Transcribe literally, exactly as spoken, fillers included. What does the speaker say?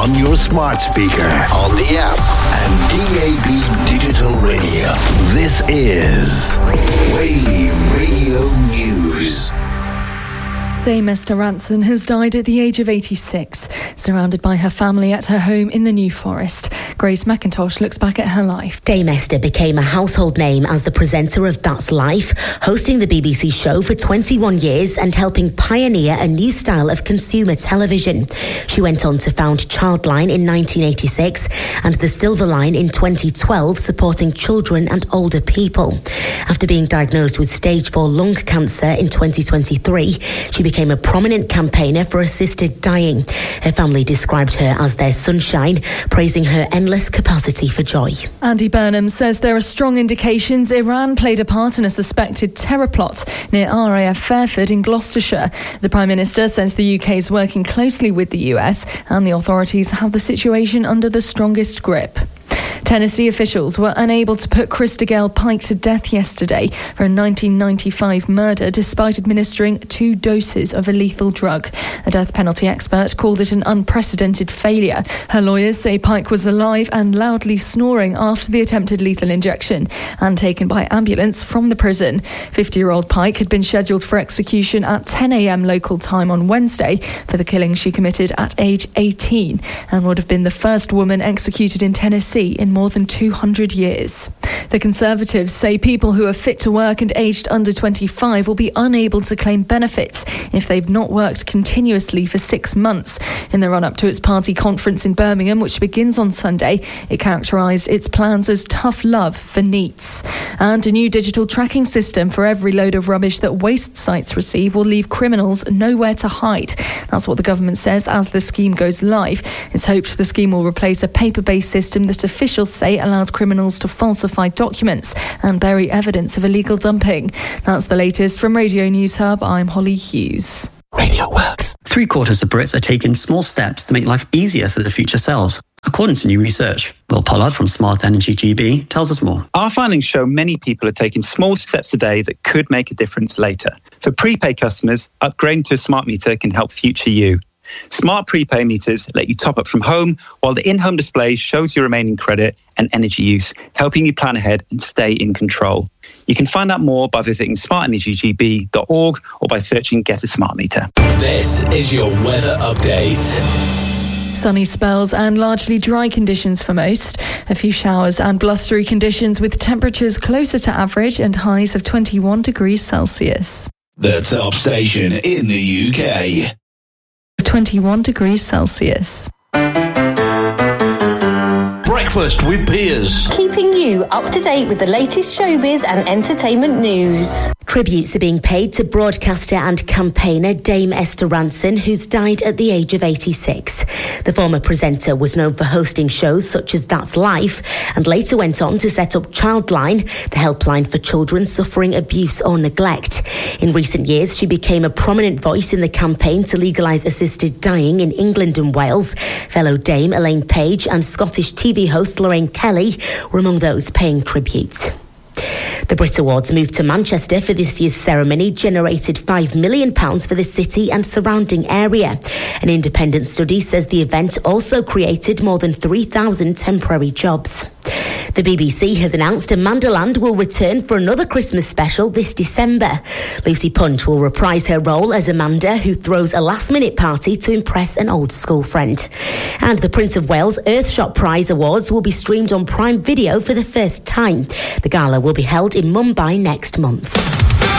on your smart speaker, on the app, and D A B Digital Radio. This is Wave Radio News. Dame Esther Rantzen has died at the age of eighty-six, surrounded by her family at her home in the New Forest. Grace McIntosh looks back at her life. Dame Esther became a household name as the presenter of That's Life, hosting the B B C show for twenty-one years and helping pioneer a new style of consumer television. She went on to found Childline in nineteen eighty-six and the Silver Line in twenty twelve, supporting children and older people. After being diagnosed with stage four lung cancer in twenty twenty-three, she became a prominent campaigner for assisted dying. Her family described her as their sunshine, praising her endless capacity for joy. Andy Burnham says there are strong indications Iran played a part in a suspected terror plot near R A F Fairford in Gloucestershire. The Prime Minister says the U K is working closely with the U S and the authorities have the situation under the strongest grip. Tennessee officials were unable to put Krista Gale Pike to death yesterday for a nineteen ninety-five murder despite administering two doses of a lethal drug. A death penalty expert called it an unprecedented failure. Her lawyers say Pike was alive and loudly snoring after the attempted lethal injection and taken by ambulance from the prison. fifty-year-old Pike had been scheduled for execution at ten a.m. local time on Wednesday for the killing she committed at age eighteen and would have been the first woman executed in Tennessee in more than two hundred years. The Conservatives say people who are fit to work and aged under twenty-five will be unable to claim benefits if they've not worked continuously for six months. In the run-up to its party conference in Birmingham, which begins on Sunday, it characterised its plans as tough love for NEETs. And a new digital tracking system for every load of rubbish that waste sites receive will leave criminals nowhere to hide. That's what the government says as the scheme goes live. It's hoped the scheme will replace a paper-based system that officials say allows criminals to falsify documents and bury evidence of illegal dumping. That's the latest from Radio News Hub. I'm Holly Hughes. Radio Works. Three quarters of Brits are taking small steps to make life easier for their future selves, according to new research. Will Pollard from Smart Energy G B tells us more. Our findings show many people are taking small steps today that could make a difference later. For prepaid customers, upgrading to a smart meter can help future you. Smart prepay meters let you top up from home, while the in-home display shows your remaining credit and energy use, helping you plan ahead and stay in control. You can find out more by visiting smart energy g b dot org or by searching Get a Smart Meter. This is your weather update. Sunny spells and largely dry conditions for most. A few showers and blustery conditions with temperatures closer to average and highs of twenty-one degrees Celsius. The top station in the U K. twenty-one degrees Celsius. Breakfast with Peers. Keeping you up to date with the latest showbiz and entertainment news. Tributes are being paid to broadcaster and campaigner Dame Esther Rantzen, who's died at the age of eighty-six. The former presenter was known for hosting shows such as That's Life and later went on to set up Childline, the helpline for children suffering abuse or neglect. In recent years, she became a prominent voice in the campaign to legalise assisted dying in England and Wales. Fellow Dame Elaine Page and Scottish T V host Lorraine Kelly were among those paying tribute. The Brit Awards moved to Manchester for this year's ceremony generated five million pounds for the city and surrounding area. An independent study says the event also created more than three thousand temporary jobs. The B B C has announced Amanda Land will return for another Christmas special this December. Lucy Punch will reprise her role as Amanda, who throws a last-minute party to impress an old school friend. And the Prince of Wales Earthshot Prize Awards will be streamed on Prime Video for the first time. The gala will be held in Mumbai next month.